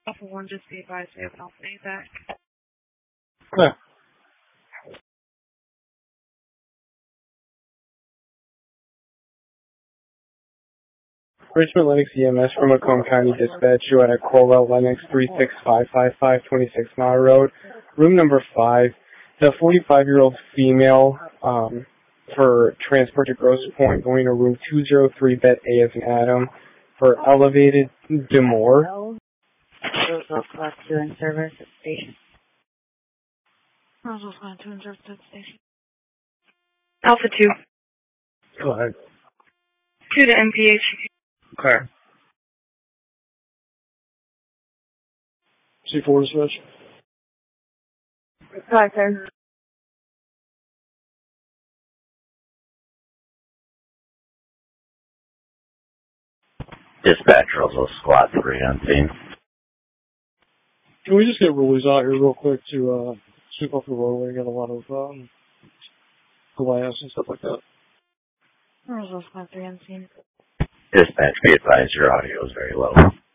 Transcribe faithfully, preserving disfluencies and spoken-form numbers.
Alpha one, just be advised we have an Alpha eight back. Okay. Richmond Lennox E M S from Macomb County Dispatch. You at Corwell Lennox three six five five five twenty-six Mile Road, room number five. The forty-five-year-old female um, for transport to Grosse Pointe going to room two oh three, bed A as in Adam, for elevated Demore. Roseville Squad two in service at the station. Roseville Squad two in service at the station. Alpha two. Go ahead. two to M P H. Okay. C four dispatch. Hi, sir. Dispatch Roseville Squad three on scene. Can we just get Rulies out here real quick to uh, sweep off the roadway? Got a lot of um, glass and stuff like that. Roseville Squad three on scene. Dispatch, be advised your audio is very low.